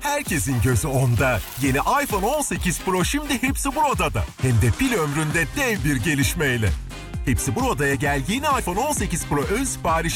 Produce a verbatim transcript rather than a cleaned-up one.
Herkesin gözü onda. Yeni iPhone on sekiz Pro şimdi Hepsi Burada'da. Hem de pil ömründe dev bir gelişmeyle. Hepsi Burada'ya gel, yeni iPhone on sekiz Pro ön sipariş